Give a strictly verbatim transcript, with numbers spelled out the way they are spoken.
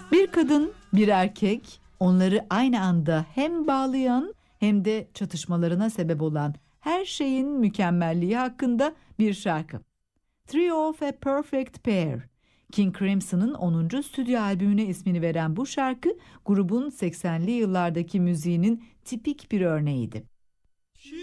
Bir kadın, bir erkek, onları aynı anda hem bağlayan hem de çatışmalarına sebep olan her şeyin mükemmelliği hakkında bir şarkı. Trio of a Perfect Pair. King Crimson'ın onuncu stüdyo albümüne ismini veren bu şarkı grubun seksenli yıllardaki müziğinin tipik bir örneğiydi.